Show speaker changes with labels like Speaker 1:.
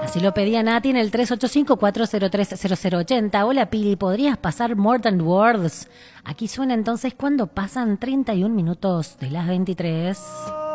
Speaker 1: Así lo pedía Nati en el 385-403-0080. Hola Pili, ¿podrías pasar More Than Words? Aquí suena entonces cuando pasan 31 minutos de las 23.